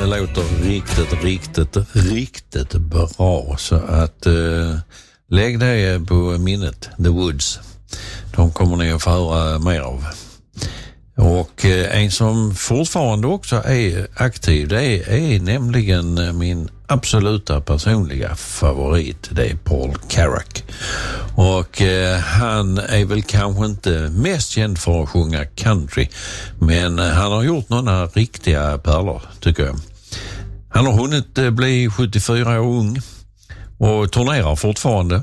låter riktigt bra, så att lägg det på minnet, The Woods. De kommer ni att få höra mer av. Och en som fortfarande också är aktiv, det är nämligen min absoluta personliga favorit, det är Paul Carrack. Och han är väl kanske inte mest känd för att sjunga country, men han har gjort några riktiga pärlor, tycker jag. Han har hunnit bli 74 år ung och turnerar fortfarande.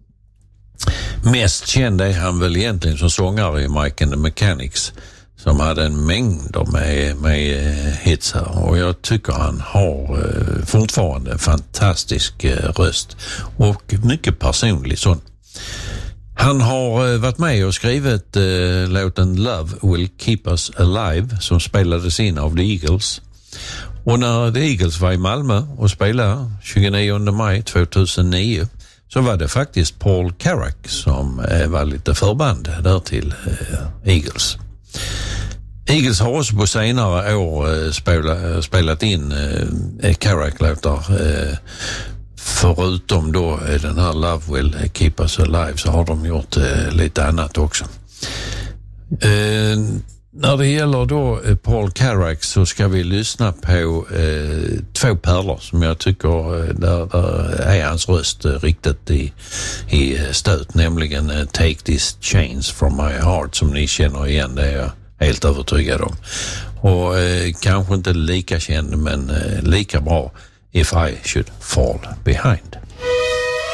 Mest känd är han väl egentligen som sångare i Mike and the Mechanics, som hade en mängd med hits här, och jag tycker han har fortfarande en fantastisk röst och mycket personlig sån. Han har varit med och skrivit låten Love Will Keep Us Alive, som spelades in av The Eagles. Och när The Eagles var i Malmö och spelade 29 maj 2009, så var det faktiskt Paul Carrack som var lite förband där till Eagles. Eagles har också på senare år spelat in Carrack-låtar. Förutom då den här Love Will Keep Us Alive, så har de gjort lite annat också. När det gäller då Paul Carrack, så ska vi lyssna på två pärlor som jag tycker där är hans röst riktigt i stöt, nämligen Take This Chains From My Heart, som ni känner igen, det är jag helt övertygad om. Och kanske inte lika känd, men lika bra, If I Should Fall Behind.